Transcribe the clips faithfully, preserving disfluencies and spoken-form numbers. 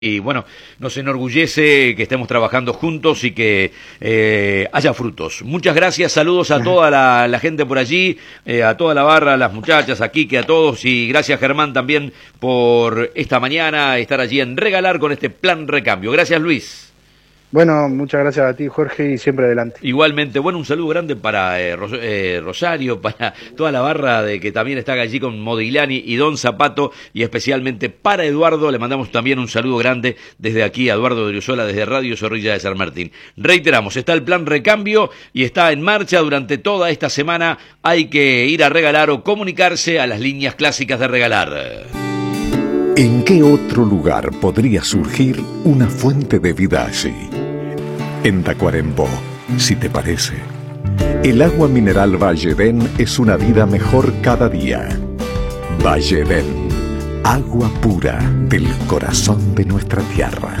Y bueno, nos enorgullece que estemos trabajando juntos y que eh, haya frutos. Muchas gracias, saludos a toda la, la gente por allí, eh, a toda la barra, a las muchachas, a Quique, a todos. Y gracias, Germán, también por esta mañana estar allí en Regalar con este plan recambio. Gracias, Luis. Bueno, muchas gracias a ti, Jorge, y siempre adelante. Igualmente, bueno, un saludo grande para eh, Ros eh, Rosario, para toda la barra de que también está allí con Modigliani y Don Zapato, y especialmente para Eduardo, le mandamos también un saludo grande desde aquí a Eduardo de Usola, desde Radio Zorrilla de San Martín. Reiteramos, está el plan recambio y está en marcha durante toda esta semana. Hay que ir a regalar o comunicarse a las líneas clásicas de Regalar. ¿En qué otro lugar podría surgir una fuente de vida así? En Tacuarembó, si te parece. El agua mineral Valledén es una vida mejor cada día. Valledén, agua pura del corazón de nuestra tierra.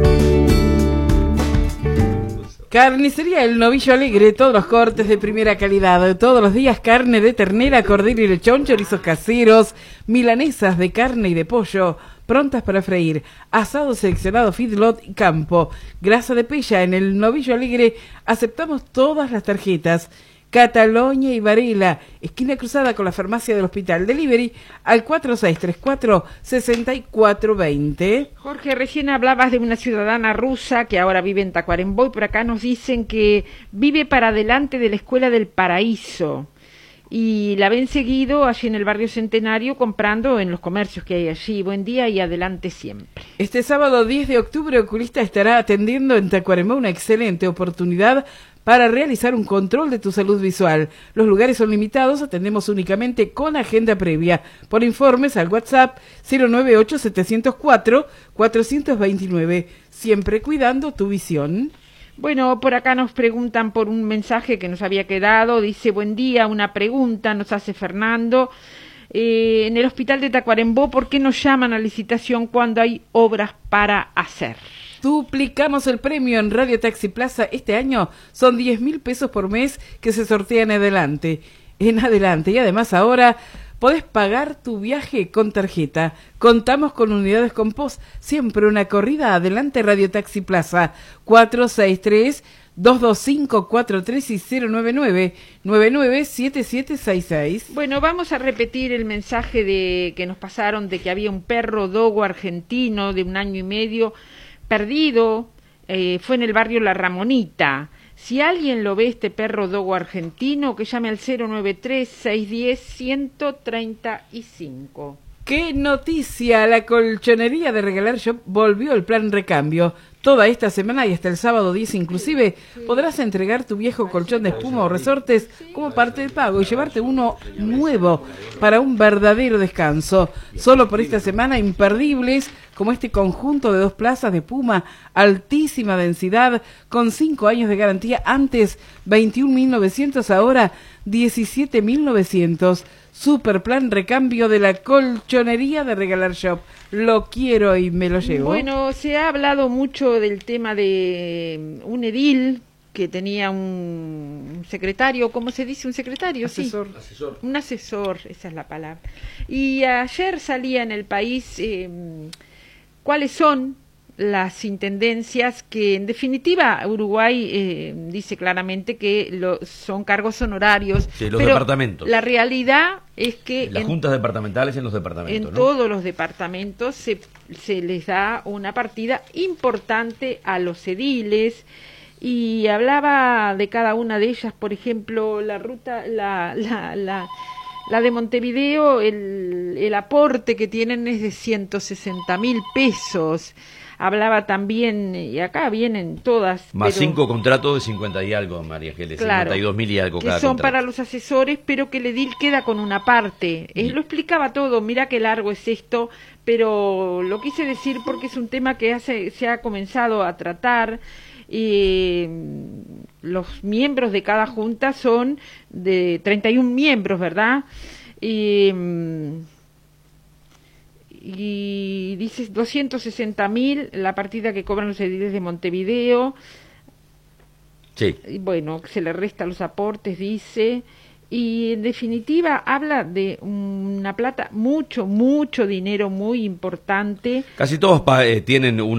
Carnicería El Novillo Alegre, todos los cortes de primera calidad, todos los días carne de ternera, cordero y lechón, chorizos caseros, milanesas de carne y de pollo, prontas para freír, asado seleccionado feedlot y campo, grasa de pella. En El Novillo Alegre aceptamos todas las tarjetas. Catalonia y Varela, esquina cruzada con la farmacia del Hospital. Delivery al cuatro seis tres cuatro, seis cuatro dos cero. Jorge, recién hablabas de una ciudadana rusa que ahora vive en Tacuarembó, y por acá nos dicen que vive para adelante de la Escuela del Paraíso, y la ven seguido allí en el barrio Centenario comprando en los comercios que hay allí. Buen día y adelante siempre. Este sábado diez de octubre, Oculista estará atendiendo en Tacuarembó, una excelente oportunidad para realizar un control de tu salud visual. Los lugares son limitados, atendemos únicamente con agenda previa. Por informes al WhatsApp cero nueve ocho, siete cero cuatro, cuatro dos nueve, siempre cuidando tu visión. Bueno, por acá nos preguntan por un mensaje que nos había quedado. Dice, buen día, una pregunta nos hace Fernando. Eh, en el hospital de Tacuarembó, ¿por qué nos llaman a licitación cuando hay obras para hacer? Duplicamos el premio en Radio Taxi Plaza. Este año son diez mil pesos por mes que se sortean adelante, en adelante. Y además ahora podés pagar tu viaje con tarjeta. Contamos con unidades con post. Siempre una corrida adelante. Radio Taxi Plaza cuatro seis tres, dos dos cinco, cuatro tres y cero nueve nueve, nueve nueve siete siete seis seis. Bueno, vamos a repetir el mensaje de que nos pasaron de que había un perro dogo argentino de un año y medio perdido. Eh, fue en el barrio La Ramonita. Si alguien lo ve, este perro dogo argentino, que llame al cero nueve tres, seis uno cero, uno tres cinco. ¡Qué noticia! La colchonería de Regalar Shop volvió al plan recambio. Toda esta semana y hasta el sábado diez inclusive podrás entregar tu viejo colchón de espuma o resortes como parte del pago y llevarte uno nuevo para un verdadero descanso. Solo por esta semana, imperdibles como este conjunto de dos plazas de Puma, altísima densidad, con cinco años de garantía, antes veintiún mil novecientos, ahora diecisiete mil novecientos. Super plan recambio de la colchonería de Regalar Shop. Lo quiero y me lo llevo. Bueno, se ha hablado mucho del tema de un edil que tenía un secretario, ¿cómo se dice? Un secretario, asesor. sí. Asesor. Un asesor, esa es la palabra. Y ayer salía en El País eh, cuáles son las intendencias que, en definitiva, Uruguay eh, dice claramente que lo, son cargos honorarios. Sí, los pero departamentos. La realidad es que En las en, juntas departamentales en los departamentos, en ¿no? todos los departamentos se, se les da una partida importante a los ediles, y hablaba de cada una de ellas. Por ejemplo, la ruta, la, la, la, la de Montevideo, el, el aporte que tienen es de ciento sesenta mil pesos. Hablaba también, y acá vienen todas. Más pero, cinco contratos de cincuenta y algo, María Ángeles, claro, cincuenta y dos mil y algo que cada son contrato. para los asesores, pero que el edil queda con una parte. Eh, Y... lo explicaba todo, mira qué largo es esto, pero lo quise decir porque es un tema que hace, se ha comenzado a tratar. Eh, los miembros de cada junta son de treinta y un miembros, ¿verdad? Eh, y dice doscientos sesenta mil la partida que cobran los ediles de Montevideo. Sí. Y bueno, se le resta los aportes, dice, y en definitiva habla de una plata, mucho, mucho dinero muy importante. Casi todos pa- eh, tienen un